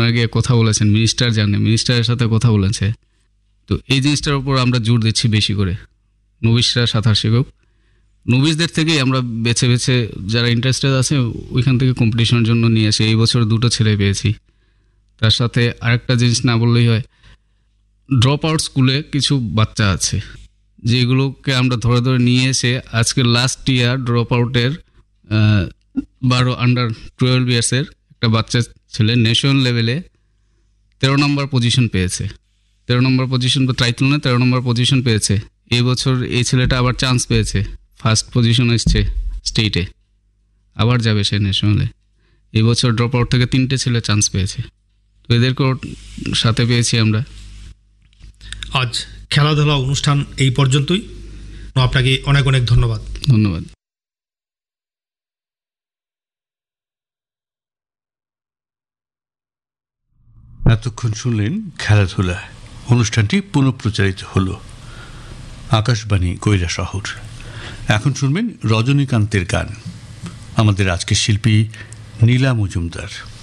আপনারা গিয়ে কথা বলেছেন, মিনিস্টার জানে, মিনিস্টারের সাথে কথা বলেছে। তো এই জিনিসটার উপর আমরা জোর দিচ্ছি বেশি করে, নবিশরা সাঁতার শিখুক। নবিশদের থেকেই আমরা বেছে বেছে যারা ইন্টারেস্টেড আছে ওইখান থেকে কম্পিটিশনের জন্য নিয়ে আসি। এই বছর 2টো ছেলে পেয়েছি। তার সাথে আরেকটা জিনিস না বললেই হয়, ড্রপ আউট স্কুলে কিছু বাচ্চা আছে যেগুলোকে আমরা ধরে ধরে নিয়ে এসে আজকে লাস্ট ইয়ার ড্রপ আউটের 12 আন্ডার 12 ইয়ার্সের একটা বাচ্চা ছেলে ন্যাশনাল লেভেলে 13 নম্বর পজিশন পেয়েছে। 13 নম্বর পজিশন বা ট্রাইথলনে 13 নম্বর পজিশন পেয়েছে। এই বছর এই ছেলেটা আবার চান্স পেয়েছে, ফার্স্ট পজিশন এসছে স্টেটে, আবার যাবে সে ন্যাশনালে। এই বছর ড্রপ আউট থেকে 3টে ছেলে চান্স পেয়েছে। তো এদেরকেও সাথে পেয়েছি আমরা। আজ খেলাধুলা অনুষ্ঠান এই পর্যন্তই। আপনাকে অনেক অনেক ধন্যবাদ। ধন্যবাদ। এতক্ষণ শুনলেন খেলাধুলা। অনুষ্ঠানটি পুনঃপ্রচারিত হল আকাশবাণী কৈলাসহর। এখন শুনবেন রজনীকান্তের গান। আমাদের আজকের শিল্পী নীলা মজুমদার।